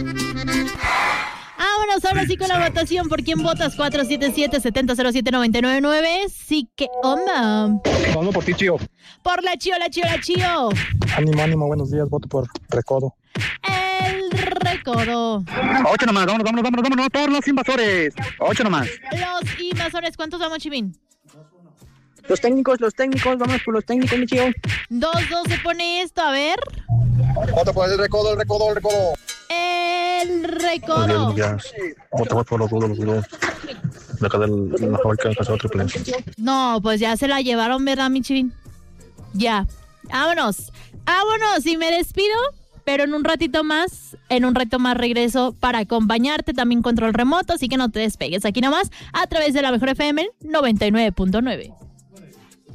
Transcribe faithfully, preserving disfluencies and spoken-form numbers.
Vámonos ahora sí con la votación. ¿Por quién votas? cuatro siete siete, siete cero cero siete, nueve nueve nueve. Sí, que onda. Vamos por ti, Chío. Por la Chío, la Chío, la Chío. Ánimo, ánimo, buenos días. Voto por Recodo. El Recodo. Ocho nomás, vámonos, vámonos, vámonos, vámonos por los invasores. Ocho nomás. Los invasores, ¿cuántos vamos, Chimín? Los técnicos, los técnicos, vamos por los técnicos, mi Chío. Dos, dos se pone esto, a ver. Voto por el Recodo, el Recodo, el Recodo. El Recodo. Votamos por los dudos, los dudos. De acá de la fábrica de Casado Triple. No, pues ya se la llevaron, ¿verdad, mi Chivin? Ya. Vámonos. Vámonos y me despido. Pero en un ratito más, en un rato más regreso para acompañarte, también control remoto, así que no te despegues aquí nomás a través de la Mejor F M noventa y nueve punto nueve.